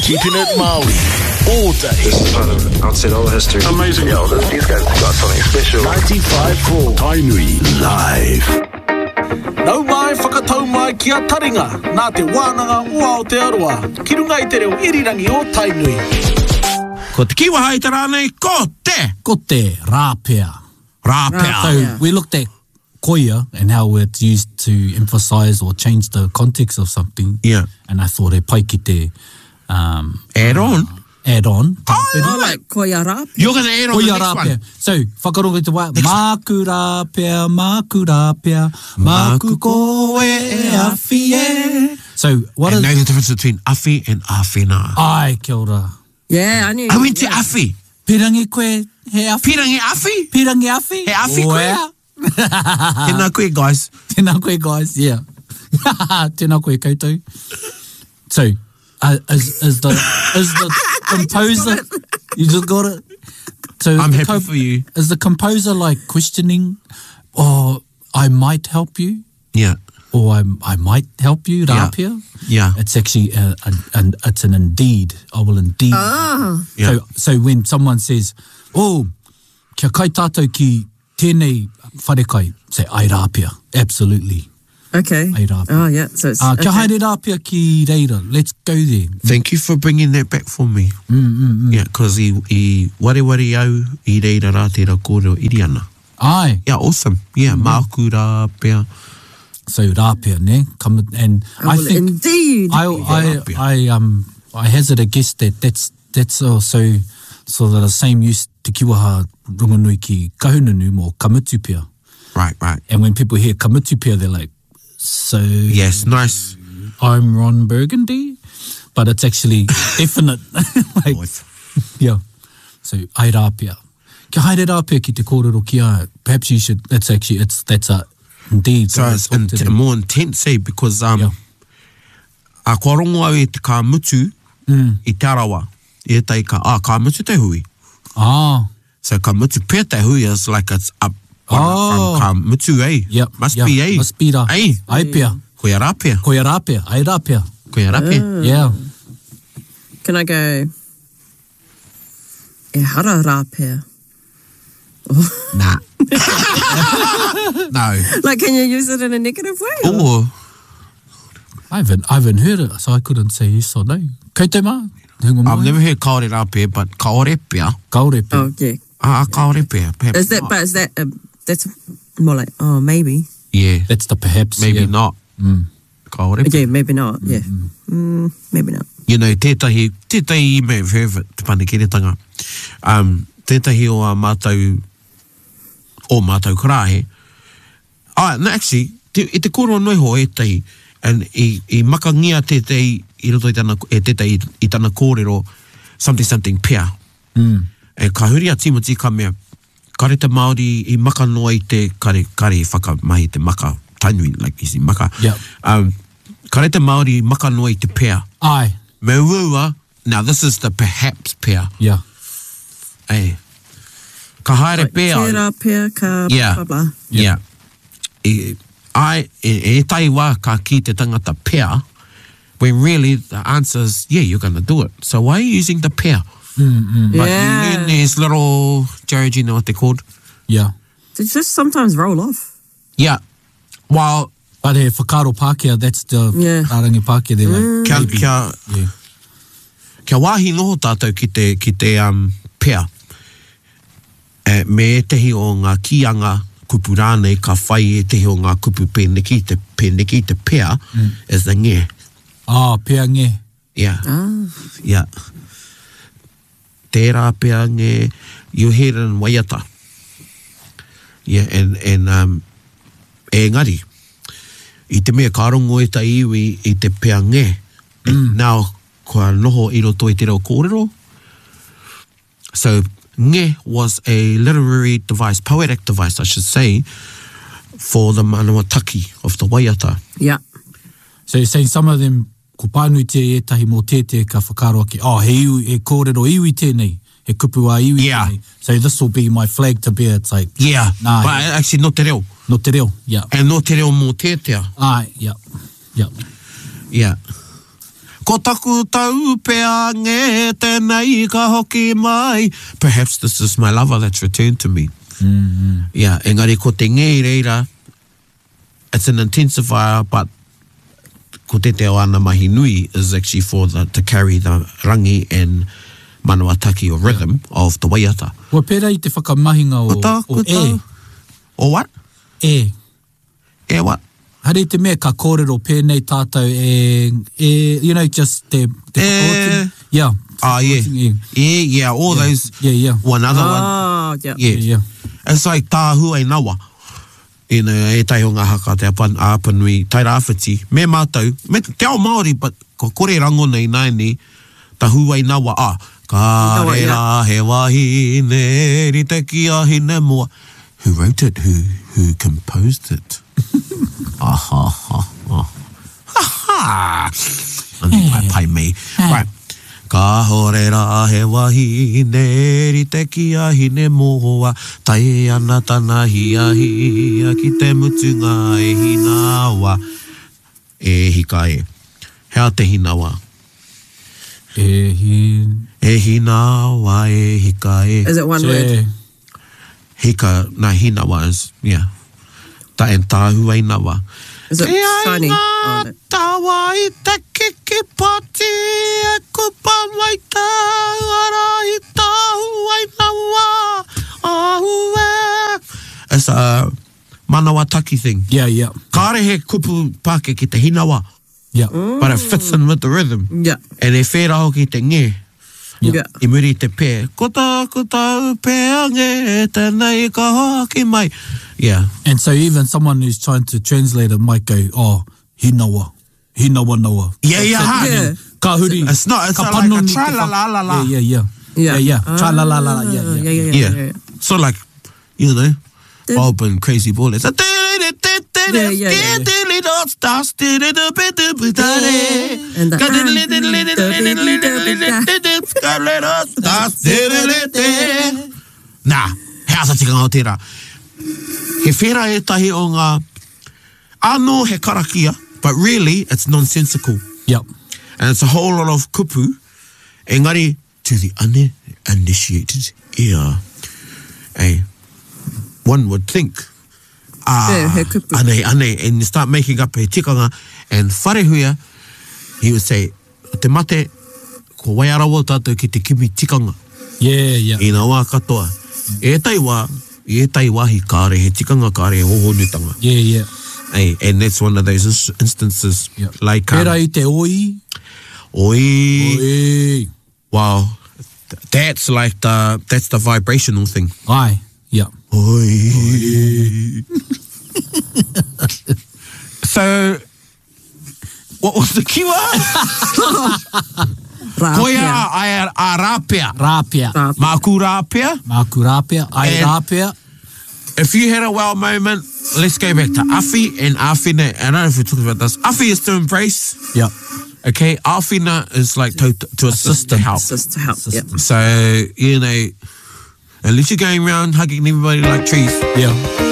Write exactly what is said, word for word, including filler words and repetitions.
Keeping it Maori all day. This is part of outside all the history. Amazing. Yo, these guys got something special. ninety-five point four Tainui Live. Nau mai whakatau mai ki a taringa, nā te wānanga ua o te aroa, ki runga I te reo irirangi o Tainui. Ko te kiwa hai te rānei, ko te! Ko te rāpea. Rāpea. So Yeah. we looked at koia and how it's used to emphasize or change the context of something. Yeah. And I thought e pai ki te um, Add on. add on. Oh, like koia rāpea. You're going to add on the Koia next rāpea. one. So, whakarongo te wā, māku rāpea, māku rāpea, māku koe e awhi e. So, what And is... know the difference between awhi and awhina. Ai, kia ora. Yeah, I knew. I went to yeah. awhi. Pirangi koe he awhi. Pirangi awhi. Pirangi awhi. He awhi koe. Wea. Tēnā koe, guys. Tēnā koe, guys, yeah. Tēnā koe koutou. So, uh, is, is the is the composer... You just got it? So I'm the happy co- for you. Is the composer like questioning, or I might help you, Yeah. or I, I might help you, Yeah. rāpea? Yeah. It's actually, a, a, an, it's an indeed. I will indeed. Ah. Yeah. So, so when someone says, oh, kia kai tātou ki tēnei wharekai, say, ai rāpea. Absolutely. Okay. Ai rāpea. Oh, yeah. So it's. Uh, kia okay. haere rāpea ki reira. Let's go there. Thank you for bringing that back for me. Mm, mm, mm. Yeah, because i, i ware ware au i reira rā te ra kōreo iri ana. Ai. Yeah, awesome. Yeah, mm-hmm. Māku rā pea. So rāpea, ne? Come, and Oh, I well, think... indeed. I, rāpea. I, I, um, I hazard a guess that that's, that's also so that the same use te kiwaha runganui ki kahununu mo kamutu pia. Right, right. And when people hear kamutu pia, they're like, so... Yes, nice. I'm Ron Burgundy? But it's actually definite. like, yeah. So, ai rāpea. Kia haere rāpea ki te kōrero ki a. Perhaps you should... That's actually... It's That's a... Indeed. So it's talk to int- them. more intense, eh? Because um, Yeah. a kua rongo au e te ka mutu Mm. i te arawa. E tai ka, ah, ka mutu te hui. Ah. So ka mutu pia te hui is like it's up Oh. from ka mutu, eh? Yep. Must yep. be, eh? Must be rā. Eh? Ai pia. Koia rā pia. Koia rāpea. Ai rāpea. Koia rā pia. Yeah. Can I go? E hara rāpea. Nah. No. Like, can you use it in a negative way? or- Or, I haven't, I haven't heard it, so I couldn't say yes or no. Kei te mā? Hunga I've mai? never heard kaore rā pia, but kaore pia. Kaore pia. Oh, yeah. Ah, kaore pia. Perhaps Is that, not. but is that, um, that's more like, oh, maybe. Yeah. That's the perhaps. Maybe yeah. not. Mm. Kaore pia. Yeah, maybe not. Yeah. Mm, maybe not. You know, tētahi, tētahi you may have heard of it, te panekeretanga. Um, tētahi o a mātou, o mātou karahe. Ah, no, actually, te, e te koro noi ho e tei, and i, i makangia tētahi, i roto i tana, e tētahi i, i tana kōrero, something, something pia. Mm. E ka huri a Timothy ka mea, kare te Māori i maka noa i te kare, kare whakamahi te maka, tainui, like isi maka. Yeah. Um, kare te Māori i maka noa i te pea. Ai. Me rua, now this is the perhaps pea. Yeah. Eh. Ka haere Like, pea. te rāpea, ka Yeah. blah, blah. Yeah. E, ai, e, e tai wā ka ki te tangata pea, when really the answer is, yeah, you're going to do it. So why are you using the pea? Mm, mm. But Yeah. you learn these little, Jared, you know what they're called? Yeah. They just sometimes roll off. Yeah. While, But he whakaro Pākehā, that's the Yeah. Arangi Pākehā, they're like, kia, maybe. kia, Yeah. kia wāhi noho tātou ki te, ki te um, pea. E, me e tehi o ngā kianga kupu rānei ka whai e tehi o ngā kupu pēneki, te pēneki, te pea, mm. is the nge. Ah, pea nge. Yeah. Ah. Yeah. Tērā pea nge, you hear it in waiata. Yeah, and, and um, e ngari, i te mea kārongo e ta iwi i te pea nge. Mm. Now, kua noho i roto i te reo kōrero. So, nge was a literary device, poetic device, I should say, for the Manawataki of the waiata. Yeah. So you're saying some of them, ko pānui te e tahi mō tēte ka whakaro ake, oh, he iwi, he kōrero iwi tēnei, he kupu a iwi Yeah. tēnei. So this will be my flag to bear. It's like, Yeah, Nah, but yeah. actually no te reo. no te reo. Yeah. And no te reo mō tētea. Ai, yeah. Yeah. Yeah. Ko taku tau pea nge tēnei ka hoki mai. Perhaps this is my lover that's returned to me. Mm-hmm. Yeah, engari ko te ngei reira, it's an intensifier, but ko te te o ana mahi nui is actually for the, to carry the rangi and manuataki or rhythm yeah. of the waiata. Wa pera i te whakamahinga o, Kuta, o kuta. e. O what? E. E what? Hare te mea ka kōrero pēnei tātou e, e, you know, just te, te E. yeah. Ah, yeah. E. Yeah, yeah, all yeah. those. Yeah, yeah. One other one. Oh, yeah. Yeah. Yeah, yeah. It's like tāhu e nawa. You know, e tai o ngā haka te apan, āpanui, tai rāwhiti. Me mātou, me te ao Māori, but ko kore rango nei nai ni, tahu ai nawa, ah, ka Nawa, re yeah. rā he wahi, ne ri te ki ahi ne mua. Who wrote it? Who, who composed it? Ah, ha, ha, ha. Ha, ha. And pai, pai me. Right. Ka hore rā he wahi, ne ri te ki ahi ne moa, tai ana tana hia hia, ki te mutunga e hinawa. E hika e. Hea te hinawa. E hin. E hinawa e hika e. Is it one Che. word? Hika, na hinawa is, yeah. Ta en tāhu ai nawa. Is it shiny? Oh, no. Tawa i te kiki pati e kupa mai tā ara i tāhu ai nawa ahu e. It's a manawataki thing. Yeah, yeah. Kāre he kupu pāke ki te hinawa, Yeah. but it fits in with the rhythm. Yeah. And e whera ho ki te nge, Yeah. i muri te pē. Ko tā, ko tā pē nge, tēnei ka hoki mai. Yeah. And so even someone who's trying to translate it might go, oh, hinawa, hinawa nawa. Yeah, yeah, ha. Yeah. Ka huri. It's not, it's ka not like a panoni te wha- tra-la-la-la-la. Yeah, yeah, yeah. Yeah, yeah. Ah, Tra-la-la-la-la. Yeah, yeah. yeah, yeah, Yeah. yeah, yeah. So like, you know, Bob and Crazy Bullets. Yeah, yeah, yeah, yeah. And the Nah, hea sa tika o tērā. He whera e tahi o ngā ano he karakia, but really it's nonsensical. Yep. And it's a whole lot of kupu. Engari, to the uninitiated ear, eh, one would think, ah, Yeah, he kupu. ane, ane, and you start making up he tikanga, and wharehuia, he would say, te mate, ko waiarawa tātou ki te kimi tikanga. Yeah, yeah. Ina wā katoa. E tai wā, e tai wāhi kāre, he tikanga kāre, he hohonutanga. Yeah, yeah. Hey, and that's one of those ins- instances. Yeah. Like, um, Pera i te oi. oi, Oi. wow, th- that's like the, that's the vibrational thing. Ai. Yeah. Oi. So, what was the key word? Koia ai a rāpea. Rāpea. Rāpea. Māku rāpea. Māku rāpea. Ai And- rāpea. If you had a wow moment, let's go back to Awhi and Awhina. I don't know if we're talking about this. Awhi is to embrace. Yep. Okay, Awhina is like to, to assist, to help. Just to help. Yeah. So, you know, unless you're going around hugging everybody like trees, Yeah.